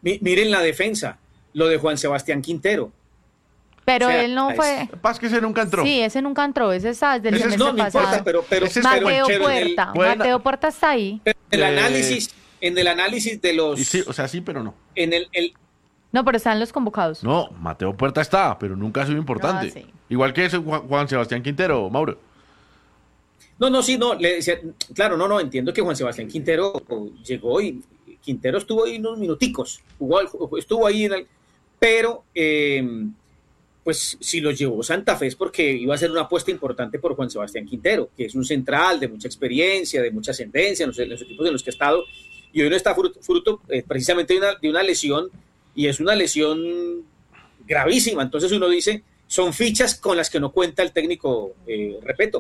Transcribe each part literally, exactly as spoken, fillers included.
mi, miren la defensa, lo de Juan Sebastián Quintero. Pero O sea, él no es- fue... Paz que ese nunca entró. Sí, ese nunca entró, ese está desde el Ese es- semestre No, no pasado. importa, pero, pero, Ese es pero- Mateo pero en el- Puerta, Buena- Mateo Puerta está ahí. pero en el Eh, análisis, en el análisis de los, Y sí, o sea, sí, pero no. en el, el- No, pero están los convocados. No, Mateo Puerta está, pero nunca ha sido importante. Ah, sí. Igual que ese Juan Juan Sebastián Quintero, Mauro. no, no, sí, no, le decía, claro, no, no, entiendo que Juan Sebastián Quintero llegó y Quintero estuvo ahí unos minuticos, jugó, al- estuvo ahí en el, pero eh, pues si lo llevó Santa Fe es porque iba a ser una apuesta importante por Juan Sebastián Quintero, que es un central de mucha experiencia, de mucha ascendencia en los, en los equipos en los que ha estado, y hoy no está fruto, fruto, eh, precisamente de una, de una lesión, y es una lesión gravísima. Entonces uno dice, son fichas con las que no cuenta el técnico, eh, Repeto.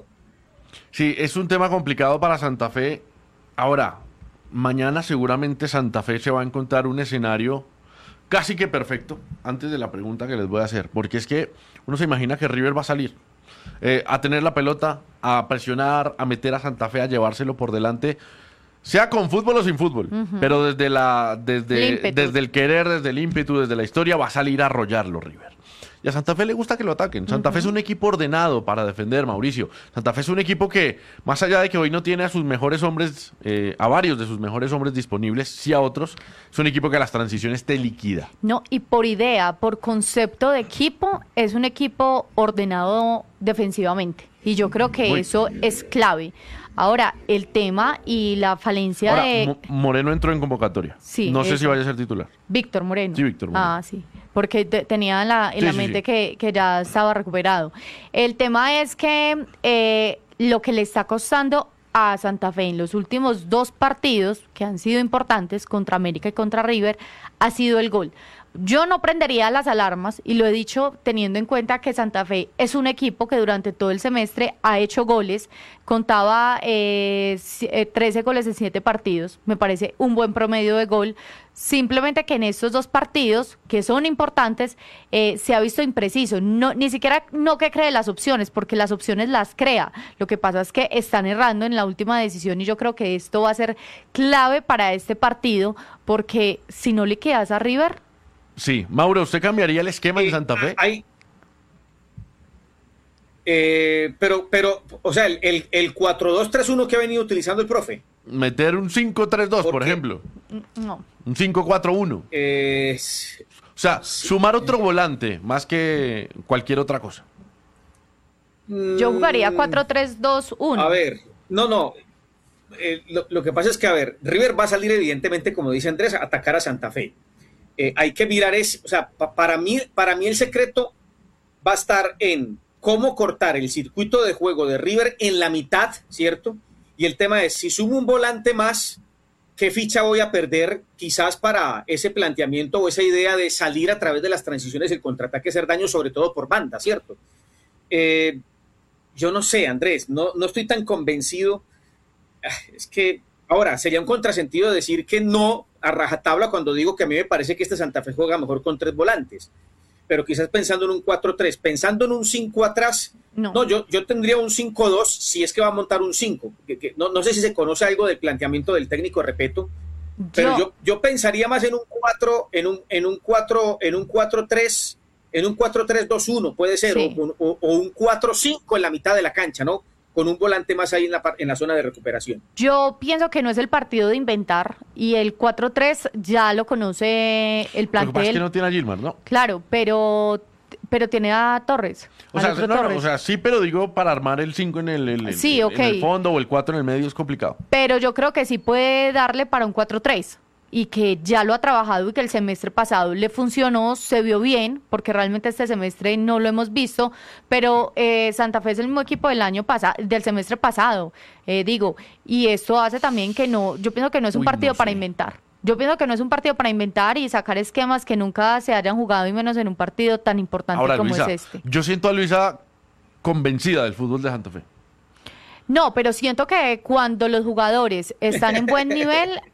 Sí, es un tema complicado para Santa Fe. Ahora, mañana seguramente Santa Fe se va a encontrar un escenario casi que perfecto antes de la pregunta que les voy a hacer, porque es que uno se imagina que River va a salir eh, a tener la pelota, a presionar, a meter a Santa Fe, a llevárselo por delante, sea con fútbol o sin fútbol, Ujú. pero desde, la, El desde, ímpetu. desde el querer, desde el ímpetu, desde la historia, va a salir a arrollarlo River. Y a Santa Fe le gusta que lo ataquen. Santa Fe es un equipo ordenado para defender, Mauricio. Santa Fe es un equipo que, más allá de que hoy no tiene a sus mejores hombres, eh, a varios de sus mejores hombres disponibles, sí a otros, es un equipo que a las transiciones te liquida. No, y por idea, por concepto de equipo, es un equipo ordenado defensivamente. Y yo creo que Muy eso es clave. Ahora, el tema y la falencia Ahora, de Mo- Moreno entró en convocatoria. Sí, no sé eso. si vaya a ser titular. Víctor Moreno. Sí, Víctor Moreno. Ah, sí. Porque te- tenía en la, en Sí, la sí, mente sí. Que, que ya estaba recuperado. El tema es que eh, lo que le está costando a Santa Fe en los últimos dos partidos, que han sido importantes, contra América y contra River, ha sido el gol. Yo no prendería las alarmas, y lo he dicho teniendo en cuenta que Santa Fe es un equipo que durante todo el semestre ha hecho goles, contaba eh, si- eh, trece goles en siete partidos, me parece un buen promedio de gol, simplemente que en estos dos partidos, que son importantes, eh, se ha visto impreciso, no, ni siquiera no que cree las opciones, porque las opciones las crea, lo que pasa es que están errando en la última decisión, y yo creo que esto va a ser clave para este partido, porque si no le quedas a River... Sí, Mauro, ¿usted cambiaría el esquema en Eh, Santa Fe? hay- eh, pero, pero, o sea, el, el, el cuatro dos tres uno que ha venido utilizando el profe, Meter un cinco tres dos, ¿Por por qué? ejemplo. No. Un cinco cuatro uno. eh, O sea, sumar otro volante más que cualquier otra cosa. Yo jugaría cuatro tres dos uno. A ver, no, no. Eh, lo, lo que pasa es que, a ver, River va a salir evidentemente, como dice Andrés, a atacar a Santa Fe. Eh, hay que mirar es, o sea, pa- para mí, para mí el secreto va a estar en cómo cortar el circuito de juego de River en la mitad, ¿cierto? Y el tema es, si sumo un volante más, ¿qué ficha voy a perder quizás para ese planteamiento o esa idea de salir a través de las transiciones, el contraataque, hacer daño sobre todo por banda, ¿cierto? Eh, yo no sé, Andrés, no, no estoy tan convencido. Ah, Es que ahora sería un contrasentido decir que no a rajatabla cuando digo que a mí me parece que este Santa Fe juega mejor con tres volantes. Pero quizás pensando en un cuatro tres, pensando en un cinco atrás, No. no, yo, yo tendría un cinco dos si es que va a montar un cinco. Que, que, no, no sé si se conoce algo del planteamiento del técnico, repito, pero Yo- yo, yo pensaría más en un cuatro, en un, en un cuatro, en un cuatro tres, en un cuatro tres dos uno puede ser, Sí. o, o- o un cuatro cinco en la mitad de la cancha, ¿no? Con un volante más ahí en la, par- en la zona de recuperación. Yo pienso que no es el partido de inventar y el cuatro tres ya lo conoce el Lo que plantel. pasa es que no tiene a Gilmar, ¿no? Claro, pero pero tiene a Torres. O al sea, otro no, no, Torres. o sea, sí, pero digo, para armar el cinco en el, el- el- Sí, en ok. el fondo o el cuatro en el medio es complicado. Pero yo creo que sí puede darle para un cuatro tres y que ya lo ha trabajado y que el semestre pasado le funcionó, se vio bien, porque realmente este semestre no lo hemos visto, pero eh, Santa Fe es el mismo equipo del año pasado, del semestre pasado, eh, digo, y esto hace también que no, yo pienso que no es un Uy, partido no para sé. inventar. Yo pienso que no es un partido para inventar y sacar esquemas que nunca se hayan jugado y menos en un partido tan importante Ahora, como Luisa, es este. yo siento a Luisa convencida del fútbol de Santa Fe. No, pero siento que cuando los jugadores están en buen nivel,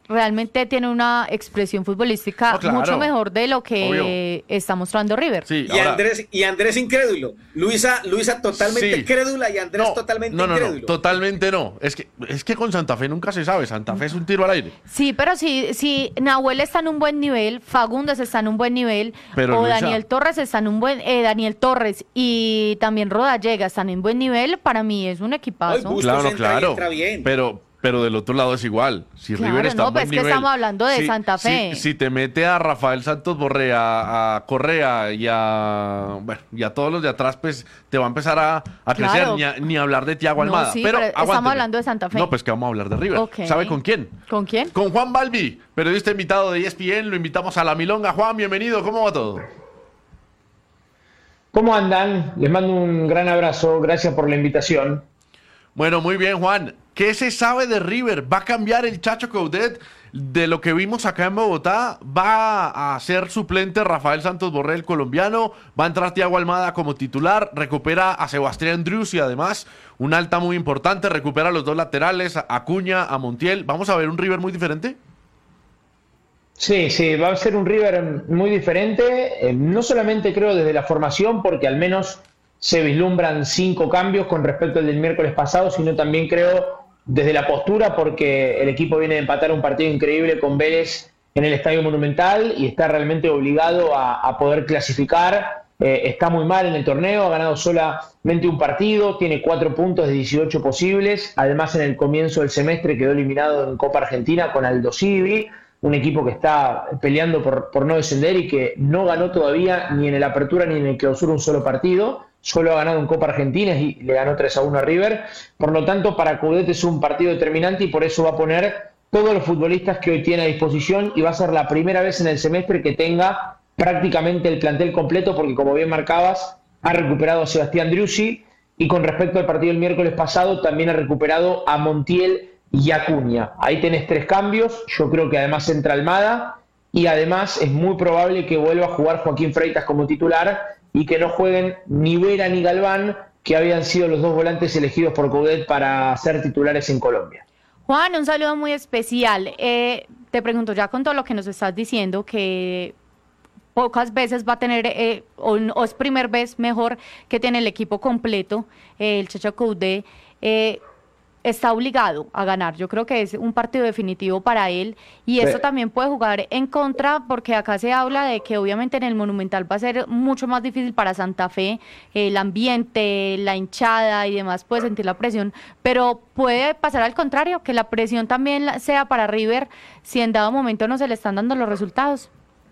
realmente tiene una expresión futbolística no, claro. mucho mejor de lo que Obvio. está mostrando River. Sí, y, ahora... Andrés, y Andrés incrédulo. Luisa, Luisa totalmente sí. crédula y Andrés no, totalmente no, no, incrédulo. No, totalmente no. Es que, es que con Santa Fe nunca se sabe. Santa Fe es un tiro al aire. Sí, pero si, si Nahuel está en un buen nivel, Fagundes está en un buen nivel, pero, o Luisa... Daniel Torres está en un buen... Eh, Daniel Torres y también Rodallega están en buen nivel, para mí es un equipazo. Ay, claro, no, entra claro. y entra bien. Pero... Pero del otro lado es igual. Si claro, River está no, en buen pues nivel, que estamos hablando de si, Santa Fe. Si, si te mete a Rafael Santos Borré, a, a Correa y a, bueno, y a todos los de atrás, pues te va a empezar a, a crecer. Claro. Ni, a, ni hablar de Thiago No, Almada. sí, pero pero estamos aguánteme. hablando de Santa Fe. No, pues que vamos a hablar de River. Ok. ¿Sabe con quién? ¿Con quién? Con Juan Balbi, periodista invitado de E S P N. Lo invitamos a La Milonga. Juan, bienvenido. ¿Cómo va todo? ¿Cómo andan? Les mando un gran abrazo. Gracias por la invitación. Bueno, muy bien, Juan. ¿Qué se sabe de River? ¿Va a cambiar el Chacho Coudet de lo que vimos acá en Bogotá? ¿Va a ser suplente Rafael Santos Borré, el colombiano? ¿Va a entrar Thiago Almada como titular? ¿Recupera a Sebastián Driussi, además un alta muy importante? ¿Recupera a los dos laterales, a Acuña, a Montiel? ¿Vamos a ver un River muy diferente? Sí, sí, va a ser un River muy diferente. Eh, no solamente creo desde la formación, porque al menos se vislumbran cinco cambios con respecto al del miércoles pasado, sino también creo desde la postura, porque el equipo viene de empatar un partido increíble con Vélez en el Estadio Monumental y está realmente obligado a, a poder clasificar. Eh, está muy mal en el torneo, ha ganado solamente un partido, tiene cuatro puntos de dieciocho posibles. Además, en el comienzo del semestre quedó eliminado en Copa Argentina con Aldo Civi, un equipo que está peleando por, por no descender y que no ganó todavía ni en el Apertura ni en el Clausura un solo partido. Solo ha ganado en Copa Argentina y le ganó tres a uno a River. Por lo tanto, para Coudet es un partido determinante y por eso va a poner todos los futbolistas que hoy tiene a disposición y va a ser la primera vez en el semestre que tenga prácticamente el plantel completo, porque como bien marcabas, ha recuperado a Sebastián Driussi y con respecto al partido del miércoles pasado también ha recuperado a Montiel y Acuña. Ahí tenés tres cambios. Yo creo que además entra Almada y además es muy probable que vuelva a jugar Joaquín Freitas como titular y que no jueguen ni Vera ni Galván, que habían sido los dos volantes elegidos por Coudet para ser titulares en Colombia. Juan, un saludo muy especial. Eh, te pregunto, ya con todo lo que nos estás diciendo, que pocas veces va a tener, eh, o, o es primer vez mejor que tiene el equipo completo, eh, el Chacho Coudet, eh, está obligado a ganar. Yo creo que es un partido definitivo para él y eso también puede jugar en contra, porque acá se habla de que obviamente en el Monumental va a ser mucho más difícil para Santa Fe, el ambiente, la hinchada y demás puede sentir la presión, pero puede pasar al contrario, que la presión también sea para River si en dado momento no se le están dando los resultados.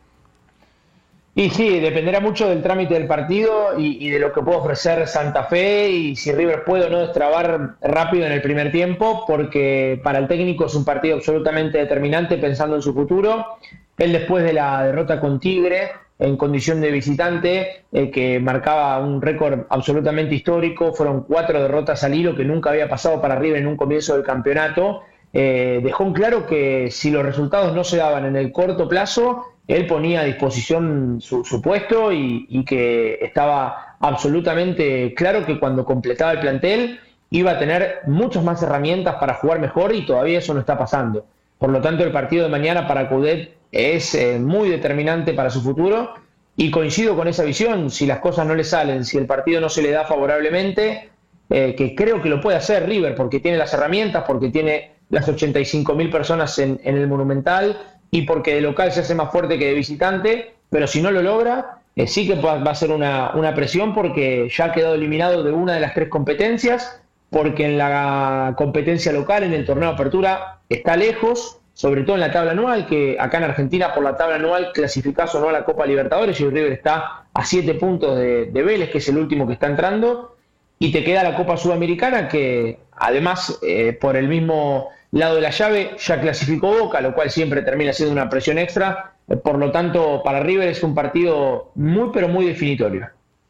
Y sí, dependerá mucho del trámite del partido y, y de lo que puede ofrecer Santa Fe y si River puede o no destrabar rápido en el primer tiempo, porque para el técnico es un partido absolutamente determinante pensando en su futuro. Él, después de la derrota con Tigre en condición de visitante, eh, que marcaba un récord absolutamente histórico, fueron cuatro derrotas al hilo que nunca había pasado para River en un comienzo del campeonato, eh, dejó en claro que si los resultados no se daban en el corto plazo, él ponía a disposición su, su puesto y, y que estaba absolutamente claro que cuando completaba el plantel iba a tener muchas más herramientas para jugar mejor y todavía eso no está pasando. Por lo tanto, el partido de mañana para Coudet es eh, muy determinante para su futuro y coincido con esa visión. Si las cosas no le salen, si el partido no se le da favorablemente, eh, que creo que lo puede hacer River porque tiene las herramientas, porque tiene las ochenta y cinco mil personas en, en el Monumental y porque de local se hace más fuerte que de visitante, pero si no lo logra, eh, sí que va a ser una, una presión porque ya ha quedado eliminado de una de las tres competencias, porque en la competencia local, en el torneo de apertura, está lejos, sobre todo en la tabla anual, que acá en Argentina por la tabla anual clasificás o no a la Copa Libertadores y el River está a siete puntos de, de Vélez, que es el último que está entrando, y te queda la Copa Sudamericana, que además eh, por el mismo lado de la llave ya clasificó Boca, lo cual siempre termina siendo una presión extra. Por lo tanto, para River es un partido muy, pero muy definitorio.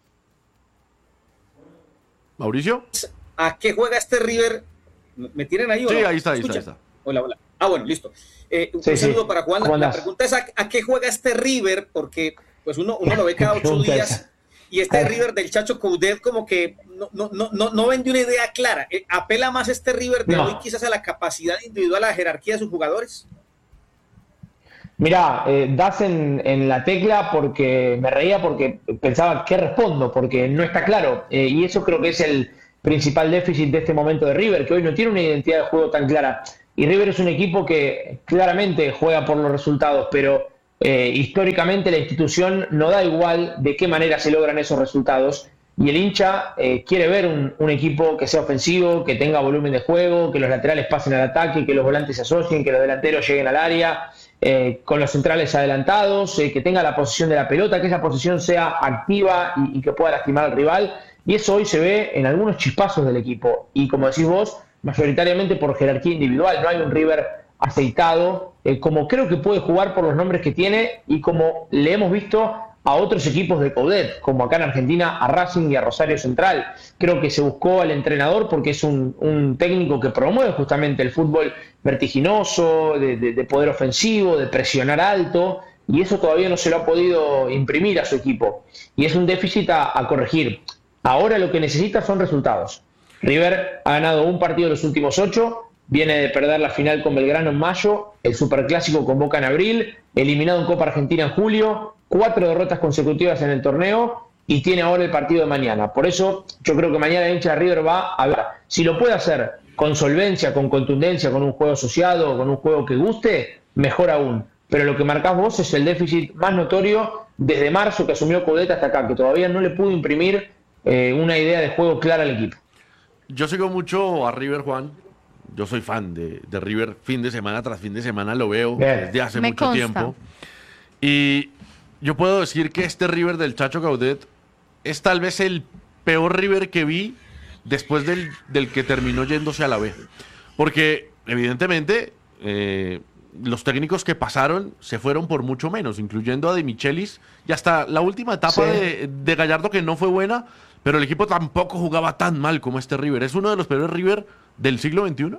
¿Mauricio? ¿A qué juega este River? ¿Me tienen ahí o Sí, no? ahí está, ahí está, ahí está. Hola, hola. Ah, bueno, listo. Eh, un Sí, saludo sí. para Juan. ¿Cómo La, la andás? pregunta es, ¿a, ¿a qué juega este River? Porque pues uno, uno lo ve cada ocho Pregunta días esa. y este River del Chacho Coudet como que no, no, no, no, no vende una idea clara. Eh, ¿Apela más este River de No. hoy quizás a la capacidad individual, a la jerarquía de sus jugadores? Mirá, eh, das en, en la tecla porque me reía porque pensaba qué respondo, porque no está claro. Eh, y eso creo que es el principal déficit de este momento de River, que hoy no tiene una identidad de juego tan clara. Y River es un equipo que claramente juega por los resultados, pero eh, históricamente la institución no da igual de qué manera se logran esos resultados. Y el hincha eh, quiere ver un, un equipo que sea ofensivo, que tenga volumen de juego, que los laterales pasen al ataque, que los volantes se asocien, que los delanteros lleguen al área, eh, con los centrales adelantados, eh, que tenga la posesión de la pelota, que esa posesión sea activa y, y que pueda lastimar al rival. Y eso hoy se ve en algunos chispazos del equipo. Y como decís vos, mayoritariamente por jerarquía individual. No hay un River aceitado, eh, como creo que puede jugar por los nombres que tiene y como le hemos visto a otros equipos de Coudet, como acá en Argentina a Racing y a Rosario Central. Creo que se buscó al entrenador porque es un, un técnico que promueve justamente el fútbol vertiginoso, de, de, de poder ofensivo, de presionar alto, y eso todavía no se lo ha podido imprimir a su equipo. Y es un déficit a, a corregir. Ahora lo que necesita son resultados. River ha ganado un partido de los últimos ocho, viene de perder la final con Belgrano en mayo, el Superclásico con Boca en abril, eliminado en Copa Argentina en julio, cuatro derrotas consecutivas en el torneo y tiene ahora el partido de mañana. Por eso yo creo que mañana el hincha de River va a ver si lo puede hacer con solvencia, con contundencia, con un juego asociado, con un juego que guste, mejor aún. Pero lo que marcás vos es el déficit más notorio desde marzo que asumió Coudet hasta acá, que todavía no le pudo imprimir eh, una idea de juego clara al equipo. Yo sigo mucho a River, Juan. Yo soy fan de, de River, fin de semana tras fin de semana lo veo Bien. desde hace Me mucho consta. tiempo. Y yo puedo decir que este River del Chacho Coudet es tal vez el peor River que vi después del, del que terminó yéndose a la B. Porque, evidentemente, eh, los técnicos que pasaron se fueron por mucho menos, incluyendo a De Michelis y hasta la última etapa sí. de, de Gallardo, que no fue buena, pero el equipo tampoco jugaba tan mal como este River. ¿Es uno de los peores River del siglo veintiuno?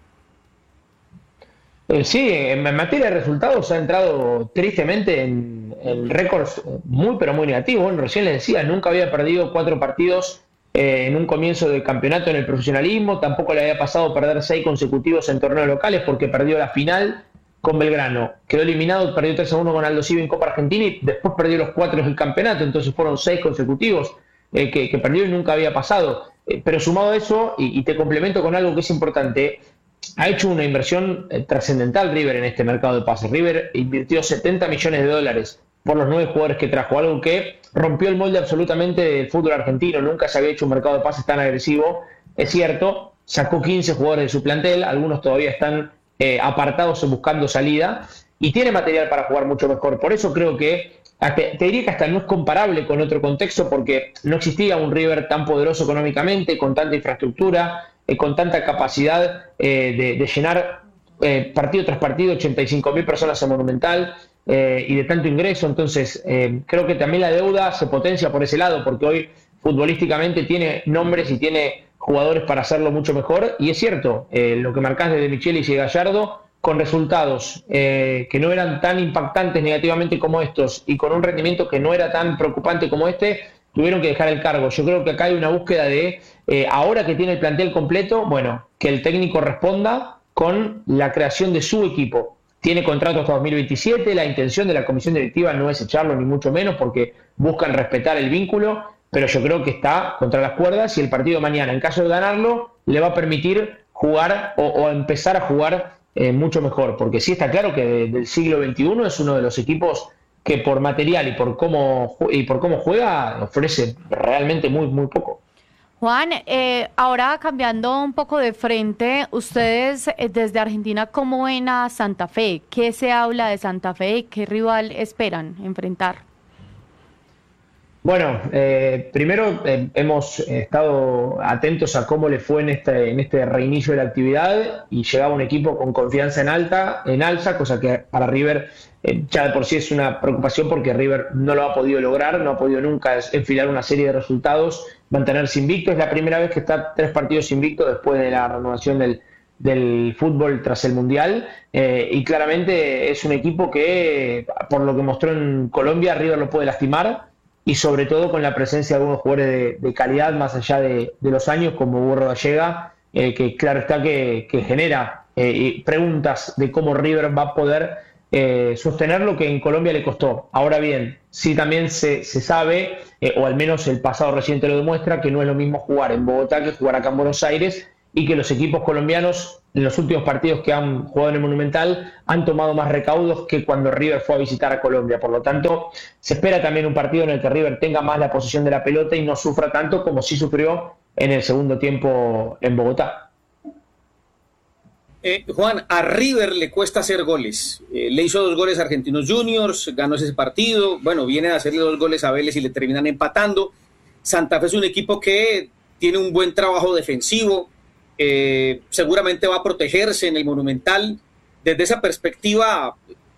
Eh, sí, en materia de resultados ha entrado tristemente en, en récords muy pero muy negativos. Bueno, recién les decía, nunca había perdido cuatro partidos eh, en un comienzo de campeonato en el profesionalismo, tampoco le había pasado perder seis consecutivos en torneos locales porque perdió la final con Belgrano, quedó eliminado, perdió tres a uno con Aldo Civi en Copa Argentina y después perdió los cuatro del campeonato, entonces fueron seis consecutivos eh, que, que perdió y nunca había pasado. Eh, pero sumado a eso, y, y te complemento con algo que es importante, ha hecho una inversión eh, trascendental River en este mercado de pases. River invirtió setenta millones de dólares por los nueve jugadores que trajo, algo que rompió el molde absolutamente del fútbol argentino. Nunca se había hecho un mercado de pases tan agresivo. Es cierto, sacó quince jugadores de su plantel, algunos todavía están eh, apartados o buscando salida, y tiene material para jugar mucho mejor. Por eso creo que, te diría que hasta no es comparable con otro contexto, porque no existía un River tan poderoso económicamente, con tanta infraestructura, eh, con tanta capacidad eh, de, de llenar eh, partido tras partido ochenta y cinco mil personas en Monumental, eh, y de tanto ingreso. Entonces eh, creo que también la deuda se potencia por ese lado, porque hoy futbolísticamente tiene nombres y tiene jugadores para hacerlo mucho mejor. Y es cierto, eh, lo que marcás de De Michelis y Gallardo, con resultados eh, que no eran tan impactantes negativamente como estos y con un rendimiento que no era tan preocupante como este, tuvieron que dejar el cargo. Yo creo que acá hay una búsqueda de, eh, ahora que tiene el plantel completo, bueno, que el técnico responda con la creación de su equipo. Tiene contrato hasta dos mil veintisiete, la intención de la comisión directiva no es echarlo ni mucho menos porque buscan respetar el vínculo, pero yo creo que está contra las cuerdas y el partido de mañana, en caso de ganarlo, le va a permitir jugar o, o empezar a jugar eh, mucho mejor, porque sí está claro que de, del siglo veintiuno es uno de los equipos que por material y por cómo y por cómo juega ofrece realmente muy muy poco. Juan, eh, ahora cambiando un poco de frente, ustedes eh, desde Argentina, ¿cómo ven a Santa Fe? ¿Qué se habla de Santa Fe y qué rival esperan enfrentar? Bueno, eh, primero eh, hemos estado atentos a cómo le fue en este, en este reinicio de la actividad y llegaba un equipo con confianza en alta, en alza, cosa que para River eh, ya de por sí es una preocupación porque River no lo ha podido lograr, no ha podido nunca enfilar una serie de resultados, mantenerse invicto. Es la primera vez que está tres partidos invictos después de la renovación del, del fútbol tras el Mundial, eh, y claramente es un equipo que, por lo que mostró en Colombia, River lo puede lastimar, y sobre todo con la presencia de algunos jugadores de, de calidad más allá de, de los años, como Burro Gallega, eh, que claro está que, que genera eh, preguntas de cómo River va a poder eh, sostener lo que en Colombia le costó. Ahora bien, sí también se, se sabe, eh, o al menos el pasado reciente lo demuestra, que no es lo mismo jugar en Bogotá que jugar acá en Buenos Aires, y que los equipos colombianos en los últimos partidos que han jugado en el Monumental han tomado más recaudos que cuando River fue a visitar a Colombia. Por lo tanto, se espera también un partido en el que River tenga más la posesión de la pelota y no sufra tanto como sí sufrió en el segundo tiempo en Bogotá. Eh, Juan, a River le cuesta hacer goles. Eh, le hizo dos goles a Argentinos Juniors, ganó ese partido. Bueno, vienen a hacerle dos goles a Vélez y le terminan empatando. Santa Fe es un equipo que tiene un buen trabajo defensivo. Eh, seguramente va a protegerse en el Monumental. Desde esa perspectiva,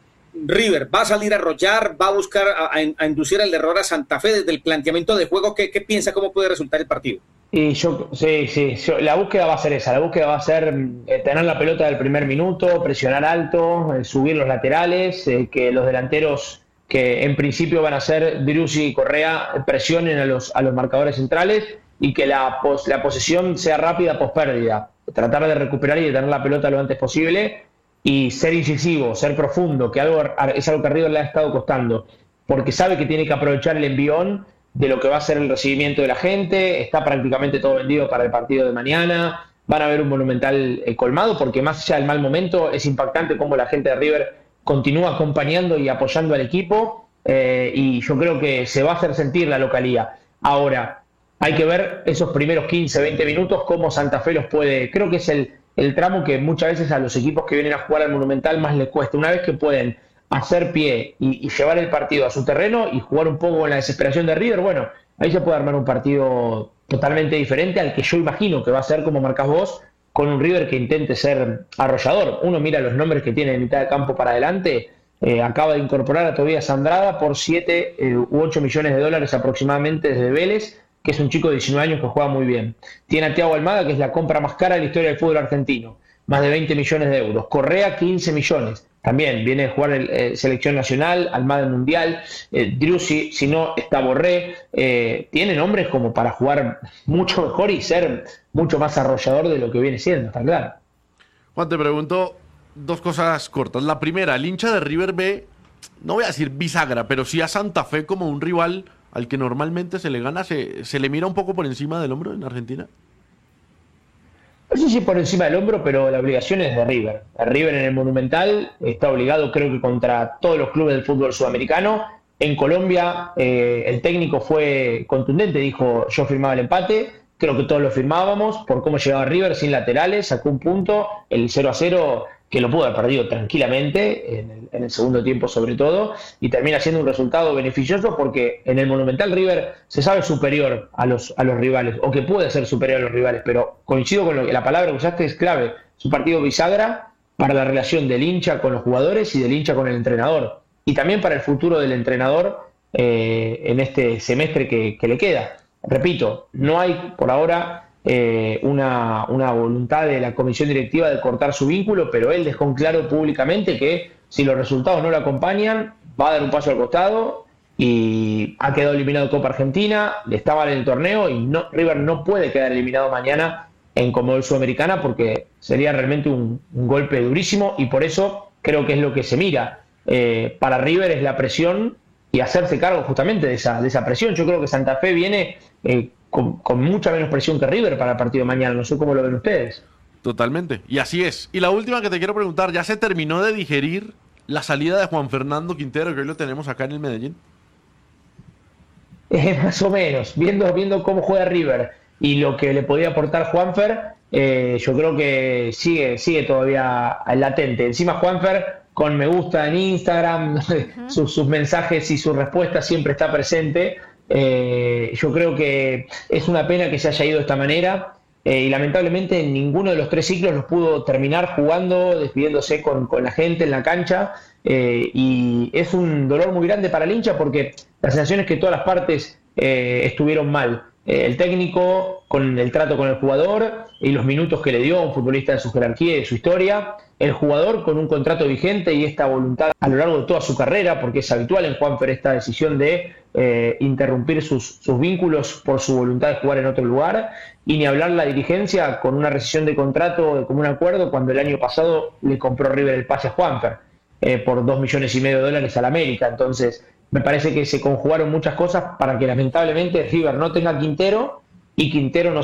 River va a salir a arrollar, va a buscar a, a, a inducir el error a Santa Fe desde el planteamiento de juego. ¿Qué, qué piensa? ¿Cómo puede resultar el partido? Y yo, sí, sí, yo, la búsqueda va a ser esa, la búsqueda va a ser eh, tener la pelota del primer minuto, presionar alto, eh, subir los laterales, eh, que los delanteros, que en principio van a ser Driussi y Correa, presionen a los, a los marcadores centrales, y que la, pos, la posesión sea rápida post pérdida, tratar de recuperar y de tener la pelota lo antes posible, y ser incisivo, ser profundo, que algo es algo que a River le ha estado costando, porque sabe que tiene que aprovechar el envión de lo que va a ser el recibimiento de la gente. Está prácticamente todo vendido para el partido de mañana, van a ver un Monumental eh, colmado, porque más allá del mal momento, es impactante cómo la gente de River continúa acompañando y apoyando al equipo, eh, y yo creo que se va a hacer sentir la localía. Ahora, hay que ver esos primeros quince, veinte minutos, cómo Santa Fe los puede. Creo que es el, el tramo que muchas veces a los equipos que vienen a jugar al Monumental más les cuesta. Una vez que pueden hacer pie y, y llevar el partido a su terreno y jugar un poco con la desesperación de River, bueno, ahí se puede armar un partido totalmente diferente al que yo imagino que va a ser, como marcás vos, con un River que intente ser arrollador. Uno mira los nombres que tiene de mitad de campo para adelante. Eh, acaba de incorporar a Tobías Andrada por siete eh, u ocho millones de dólares aproximadamente desde Vélez, que es un chico de diecinueve años que juega muy bien. Tiene a Thiago Almada, que es la compra más cara de la historia del fútbol argentino, más de veinte millones de euros. Correa, quince millones. También viene a jugar el, eh, selección nacional, Almada en mundial. Eh, Driussi, si no, está Borré. Eh, tiene nombres como para jugar mucho mejor y ser mucho más arrollador de lo que viene siendo, está claro. Juan, te pregunto dos cosas cortas. La primera, el hincha de River ve, no voy a decir bisagra, pero sí a Santa Fe como un rival al que normalmente se le gana. ¿Se, se le mira un poco por encima del hombro en Argentina? No sé si por encima del hombro, pero la obligación es de River. River en el Monumental está obligado, creo que contra todos los clubes del fútbol sudamericano. En Colombia eh, el técnico fue contundente, dijo: yo firmaba el empate, creo que todos lo firmábamos, por cómo llegaba River sin laterales, sacó un punto, el cero a cero, que lo pudo haber perdido tranquilamente, en el, en el segundo tiempo sobre todo, y termina siendo un resultado beneficioso porque en el Monumental River se sabe superior a los, a los rivales, o que puede ser superior a los rivales, pero coincido con lo que la palabra que usaste es clave. Es un partido bisagra para la relación del hincha con los jugadores y del hincha con el entrenador, y también para el futuro del entrenador eh, en este semestre que, que le queda. Repito, no hay por ahora Eh, una, una voluntad de la comisión directiva de cortar su vínculo, pero él dejó en claro públicamente que si los resultados no lo acompañan, va a dar un paso al costado, y ha quedado eliminado de Copa Argentina, le está mal en el torneo, y no, River no puede quedar eliminado mañana en Conmebol Sudamericana, porque sería realmente un, un golpe durísimo, y por eso creo que es lo que se mira. Eh, para River es la presión y hacerse cargo justamente de esa, de esa presión. Yo creo que Santa Fe viene eh, Con, con mucha menos presión que River para el partido de mañana. No sé cómo lo ven ustedes. Totalmente, y así es. Y la última que te quiero preguntar, ¿ya se terminó de digerir la salida de Juan Fernando Quintero, que hoy lo tenemos acá en el Medellín? Eh, más o menos, viendo, viendo cómo juega River y lo que le podía aportar Juanfer, eh, yo creo que sigue, sigue todavía latente. Encima Juanfer, con me gusta en Instagram, uh-huh. sus, sus mensajes y sus respuestas siempre está presente. Eh, yo creo que es una pena que se haya ido de esta manera, eh, y lamentablemente ninguno de los tres ciclos los pudo terminar jugando, despidiéndose con, con la gente en la cancha, eh, y es un dolor muy grande para el hincha, porque la sensación es que todas las partes eh, estuvieron mal. Eh, el técnico con el trato con el jugador y los minutos que le dio a un futbolista de su jerarquía y de su historia, el jugador con un contrato vigente y esta voluntad a lo largo de toda su carrera, porque es habitual en Juanfer esta decisión de eh, interrumpir sus, sus vínculos por su voluntad de jugar en otro lugar, y ni hablar la dirigencia con una rescisión de contrato de común acuerdo cuando el año pasado le compró River el pase a Juanfer. eh, por dos millones y medio de dólares al América. Entonces, me parece que se conjugaron muchas cosas para que lamentablemente River no tenga Quintero y Quintero no